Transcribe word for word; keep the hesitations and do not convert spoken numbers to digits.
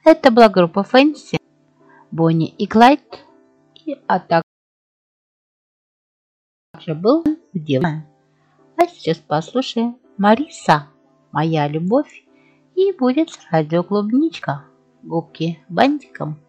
Это была группа Фэнси, Бонни и Клайд, и, а также был девушка. А сейчас послушаем Мариса, моя любовь, и будет радио Клубничка, губки бантиком.